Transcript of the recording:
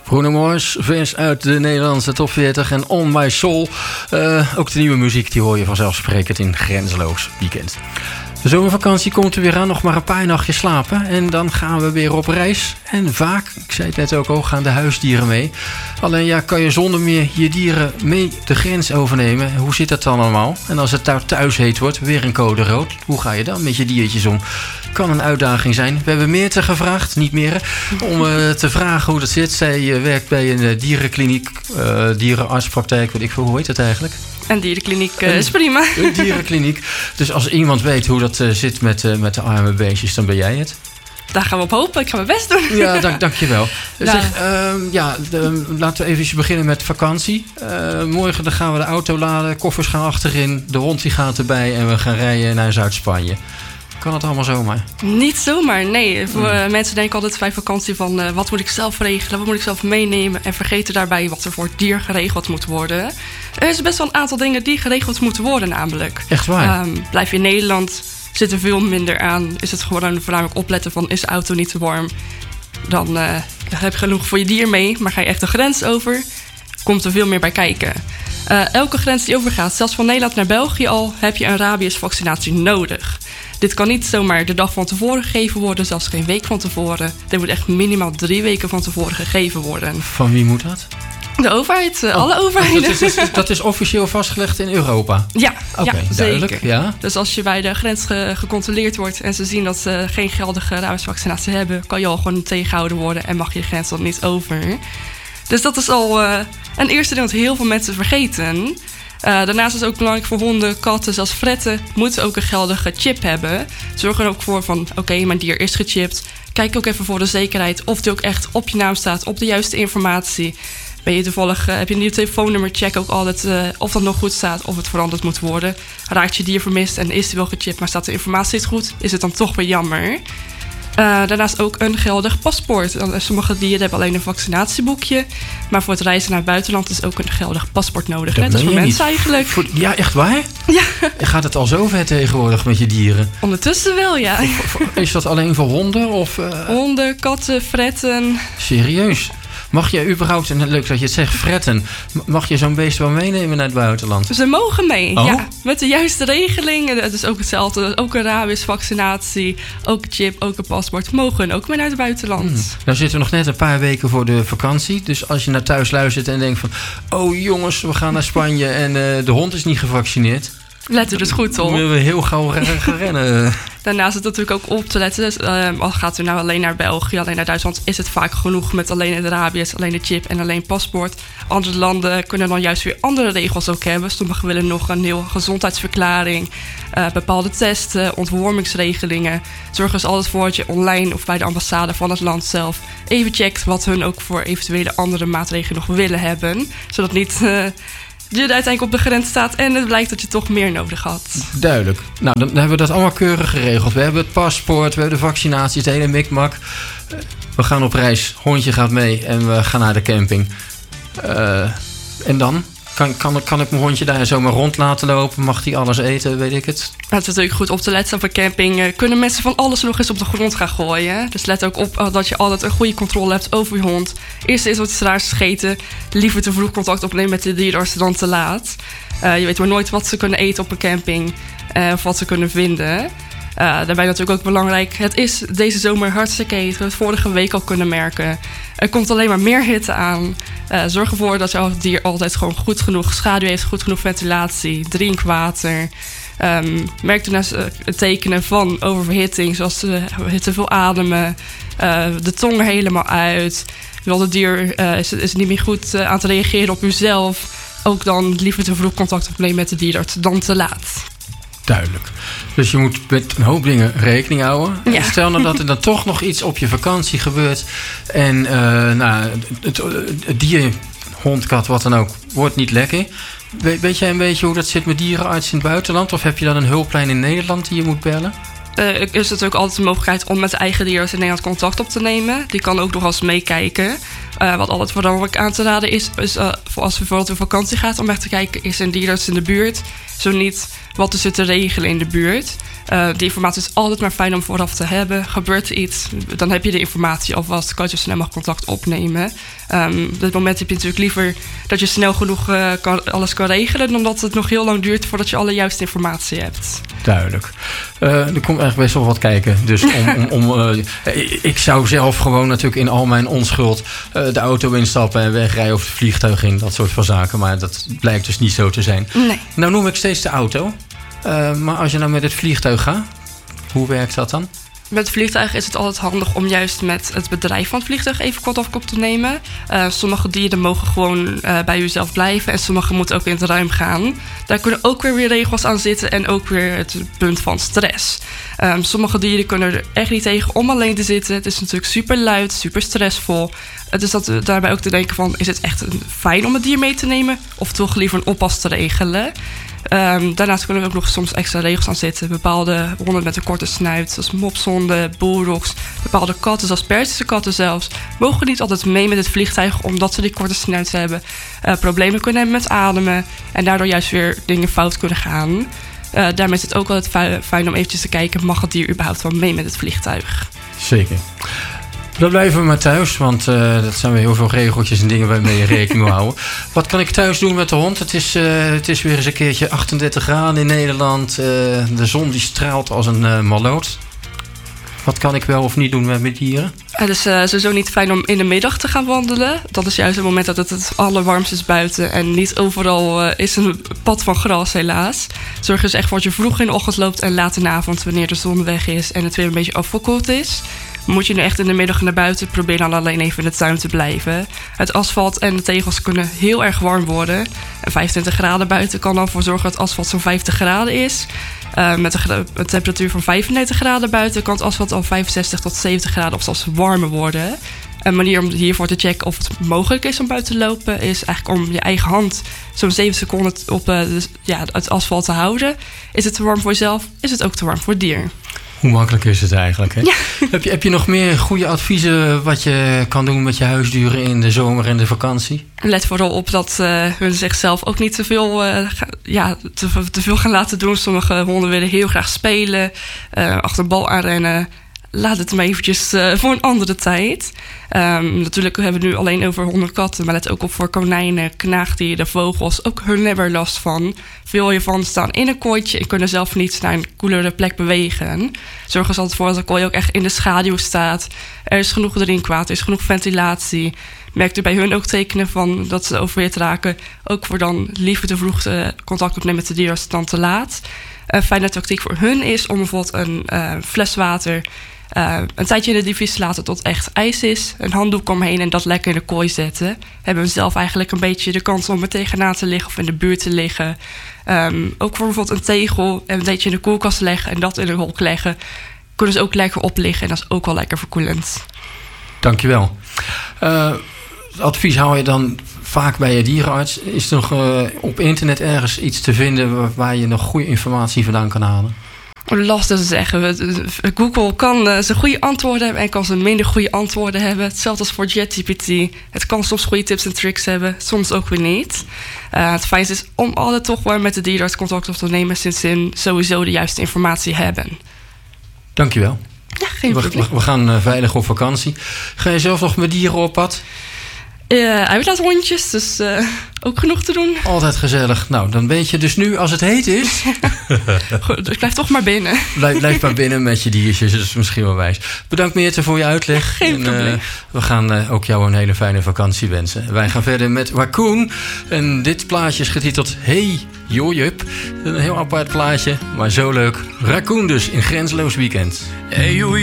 Bruno Mars, vers uit de Nederlandse top 40 en On My Soul. Ook de nieuwe muziek die hoor je vanzelfsprekend in Grenzeloos Weekend. De zomervakantie komt er weer aan, nog maar een paar nachtjes slapen. En dan gaan we weer op reis. En vaak, ik zei het net ook al, gaan de huisdieren mee. Alleen ja, kan je zonder meer je dieren mee de grens overnemen? Hoe zit dat dan allemaal? En als het daar thuis heet wordt, weer een code rood. Hoe ga je dan met je diertjes om? Kan een uitdaging zijn. We hebben Meerte gevraagd, niet meer, om te vragen hoe dat zit. Zij werkt bij een dierenkliniek, dierenartspraktijk, weet ik veel, hoe heet het eigenlijk? En dierenkliniek is prima. Een dierenkliniek. Dus als iemand weet hoe dat zit met de arme beestjes, dan ben jij het. Daar gaan we op hopen. Ik ga mijn best doen. Ja, dankjewel. Zeg, laten we even beginnen met vakantie. Morgen dan gaan we de auto laden, koffers gaan achterin, de hond die gaat erbij en we gaan rijden naar Zuid-Spanje. Kan het allemaal zomaar? Niet zomaar, nee. Mensen denken altijd bij vakantie van wat moet ik zelf regelen, wat moet ik zelf meenemen en vergeten daarbij wat er voor het dier geregeld moet worden. Er is best wel een aantal dingen die geregeld moeten worden namelijk. Echt waar? Blijf je in Nederland, zit er veel minder aan. Is het gewoon voornamelijk opletten van is de auto niet te warm? Dan heb je genoeg voor je dier mee, maar ga je echt de grens over, komt er veel meer bij kijken. Elke grens die overgaat, zelfs van Nederland naar België al, heb je een rabiesvaccinatie nodig. Dit kan niet zomaar de dag van tevoren gegeven worden, zelfs geen week van tevoren. Dit moet echt minimaal 3 weken van tevoren gegeven worden. Van wie moet dat? De overheid, alle overheden. Dat is officieel vastgelegd in Europa? Ja, okay, ja duidelijk. Zeker. Ja. Dus als je bij de grens gecontroleerd wordt en ze zien dat ze geen geldige rabiesvaccinatie hebben, kan je al gewoon tegengehouden worden en mag je de grens dan niet over. Dus dat is al een eerste ding wat heel veel mensen vergeten. Daarnaast is het ook belangrijk voor honden, katten, zelfs fretten, moeten ook een geldige chip hebben. Zorg er ook voor van, oké, mijn dier is gechipt. Kijk ook even voor de zekerheid of die ook echt op je naam staat, op de juiste informatie. Ben je toevallig, heb je een nieuw telefoonnummer, check ook altijd of dat nog goed staat, of het veranderd moet worden. Raakt je dier vermist en is die wel gechipt, maar staat de informatie niet goed, is het dan toch weer jammer. Daarnaast ook een geldig paspoort. Sommige dieren hebben alleen een vaccinatieboekje. Maar voor het reizen naar het buitenland is ook een geldig paspoort nodig. Dat net als voor mensen eigenlijk. Ja, echt waar? Ja. Gaat het al zo ver tegenwoordig met je dieren? Ondertussen wel, ja. Is dat alleen voor honden? Of, honden, katten, fretten. Serieus? Mag je überhaupt, en leuk dat je het zegt, fretten, mag je zo'n beest wel meenemen naar het buitenland? Ze mogen mee, oh? Ja. Met de juiste regeling. Het is ook hetzelfde. Ook een rabiesvaccinatie, ook een chip, ook een paspoort. Mogen ook mee naar het buitenland. Nou zitten we nog net een paar weken voor de vakantie. Dus als je naar thuis luistert en denkt van, oh jongens, we gaan naar Spanje en de hond is niet gevaccineerd. Let er dus goed op. Dan willen we heel gauw gaan rennen. Daarnaast is het natuurlijk ook op te letten. Dus, al gaat u nou alleen naar België, alleen naar Duitsland, is het vaak genoeg met alleen de rabies, alleen de chip en alleen paspoort. Andere landen kunnen dan juist weer andere regels ook hebben. Sommigen willen nog een heel gezondheidsverklaring, bepaalde testen, ontwormingsregelingen. Zorg dus altijd voor dat je online of bij de ambassade van het land zelf even checkt wat hun ook voor eventuele andere maatregelen nog willen hebben. Zodat niet je uiteindelijk op de grens staat en het blijkt dat je toch meer nodig had. Duidelijk. Nou, dan hebben we dat allemaal keurig geregeld. We hebben het paspoort, we hebben de vaccinaties, het hele mikmak. We gaan op reis, hondje gaat mee en we gaan naar de camping. En dan? Kan ik mijn hondje daar zomaar rond laten lopen? Mag die alles eten? Weet ik het? Het is natuurlijk goed op te letten. Op een camping kunnen mensen van alles nog eens op de grond gaan gooien. Dus let ook op dat je altijd een goede controle hebt over je hond. Eerst eens wat raars scheten. Liever te vroeg contact opnemen met de dierenarts dan te laat. Je weet maar nooit wat ze kunnen eten op een camping. Of wat ze kunnen vinden. Daarbij natuurlijk ook belangrijk. Het is deze zomer hartstikke heet. We hebben het vorige week al kunnen merken. Er komt alleen maar meer hitte aan. Zorg ervoor dat jouw dier altijd gewoon goed genoeg schaduw heeft, goed genoeg ventilatie, drink water. Merk daarnaast tekenen van oververhitting, zoals te veel ademen, de tong er helemaal uit. Wil het dier is niet meer goed aan te reageren op uzelf. Ook dan liever te vroeg contact opnemen met de dierenarts dan te laat. Duidelijk. Dus je moet met een hoop dingen rekening houden. Ja. Stel nou dat er dan toch nog iets op je vakantie gebeurt. En het dier, hond, kat, wat dan ook, wordt niet lekker. Weet jij een beetje hoe dat zit met dierenarts in het buitenland? Of heb je dan een hulplijn in Nederland die je moet bellen? Er is natuurlijk altijd de mogelijkheid om met de eigen dierenarts in Nederland contact op te nemen. Die kan ook nog eens meekijken. Wat altijd voornamelijk aan te raden is als je bijvoorbeeld op vakantie gaat, om echt te kijken, is er een dierarts in de buurt? Zo niet, wat is er te regelen in de buurt? Die informatie is altijd maar fijn om vooraf te hebben. Gebeurt er iets, dan heb je de informatie alvast. Kan je snel nog contact opnemen. Op dit moment heb je natuurlijk liever dat je snel genoeg alles kan regelen, dan dat het nog heel lang duurt voordat je alle juiste informatie hebt. Duidelijk. Er komt eigenlijk best wel wat kijken. Dus ik zou zelf gewoon natuurlijk in al mijn onschuld de auto instappen en wegrijden of het vliegtuig in. Dat soort van zaken. Maar dat blijkt dus niet zo te zijn. Nee. Nou noem ik steeds de auto. Maar als je nou met het vliegtuig gaat, hoe werkt dat dan? Met het vliegtuig is het altijd handig om juist met het bedrijf van het vliegtuig even contact op te nemen. Sommige dieren mogen gewoon bij jezelf blijven en sommige moeten ook in het ruim gaan. Daar kunnen ook weer regels aan zitten en ook weer het punt van stress. Sommige dieren kunnen er echt niet tegen om alleen te zitten. Het is natuurlijk super luid, super stressvol. Dus dat daarbij ook te denken van, is het echt fijn om het dier mee te nemen of toch liever een oppas te regelen? Daarnaast kunnen we ook nog soms extra regels aan zitten. Bepaalde honden met een korte snuit, zoals mopshonden, bulldogs. Bepaalde katten, zoals Perzische katten zelfs, mogen niet altijd mee met het vliegtuig, omdat ze die korte snuit hebben. Problemen kunnen hebben met ademen en daardoor juist weer dingen fout kunnen gaan. Daarmee is het ook altijd fijn om eventjes te kijken, mag het dier überhaupt wel mee met het vliegtuig? Zeker. Dan blijven we maar thuis, want dat zijn weer heel veel regeltjes en dingen waarmee je rekening moet houden. Wat kan ik thuis doen met de hond? Het is weer eens een keertje 38 graden in Nederland. De zon die straalt als een malloot. Wat kan ik wel of niet doen met mijn dieren? Het is sowieso niet fijn om in de middag te gaan wandelen. Dat is juist het moment dat het allerwarmst is buiten. En niet overal is een pad van gras, helaas. Zorg dus echt voor dat je vroeg in de ochtend loopt en laat in de avond, wanneer de zon weg is en het weer een beetje afgekoeld is. Moet je nu echt in de middag naar buiten, probeer dan alleen even in de tuin te blijven. Het asfalt en de tegels kunnen heel erg warm worden. En 25 graden buiten kan dan voor zorgen dat het asfalt zo'n 50 graden is. Met een temperatuur van 35 graden buiten kan het asfalt al 65 tot 70 graden of zelfs warmer worden. Een manier om hiervoor te checken of het mogelijk is om buiten te lopen is eigenlijk om je eigen hand zo'n 7 seconden op het asfalt te houden. Is het te warm voor jezelf? Is het ook te warm voor het dier? Hoe makkelijk is het eigenlijk, hè? Ja. Heb je nog meer goede adviezen wat je kan doen met je huisdieren in de zomer en de vakantie? Let vooral op dat hun zichzelf ook niet te veel gaan laten doen. Sommige honden willen heel graag spelen, achter de bal aanrennen. Laat het maar eventjes voor een andere tijd. Natuurlijk hebben we nu alleen over honden en katten, maar let ook op voor konijnen, knaagdieren, vogels. Ook hun hebben er last van. Veel hiervan staan in een kooitje en kunnen zelf niet naar een koelere plek bewegen. Zorg er altijd voor dat de kooi ook echt in de schaduw staat. Er is genoeg drinkwater, er is genoeg ventilatie. Merkt u bij hun ook tekenen van dat ze overweerd raken? Ook voor dan liever te vroeg contact opnemen met de dierarts dan te laat. Een fijne tactiek voor hun is om bijvoorbeeld een fles water een tijdje in de diepvries laten tot echt ijs is. Een handdoek omheen en dat lekker in de kooi zetten. Hebben we zelf eigenlijk een beetje de kans om er tegenaan te liggen of in de buurt te liggen. Ook voor bijvoorbeeld een tegel en een beetje in de koelkast leggen en dat in een hok leggen. Kunnen ze ook lekker opliggen en dat is ook wel lekker verkoelend. Dankjewel. Advies hou je dan vaak bij je dierenarts. Is er nog op internet ergens iets te vinden waar je nog goede informatie vandaan kan halen? Lastig te zeggen. Google kan ze goede antwoorden hebben en kan ze minder goede antwoorden hebben. Hetzelfde als voor ChatGPT. Het kan soms goede tips en tricks hebben, soms ook weer niet. Het fijnste is om altijd toch wel met de dierenarts contact op te nemen, sinds ze sowieso de juiste informatie hebben. Dankjewel. Ja, geen probleem. We gaan veilig op vakantie. Ga je zelf nog met dieren op pad? Uitlaatshondjes, dus ook genoeg te doen. Altijd gezellig. Nou, dan weet je dus nu, als het heet is... Goed, dus blijf toch maar binnen. Blijf maar binnen met je diertjes, dat is misschien wel wijs. Bedankt Meerte voor je uitleg. Geen probleem. We gaan ook jou een hele fijne vakantie wensen. Wij gaan verder met Raccoon. En dit plaatje is getiteld Hey Jojup. Een heel apart plaatje, maar zo leuk. Raccoon dus in Grenzeloos Weekend. Hey,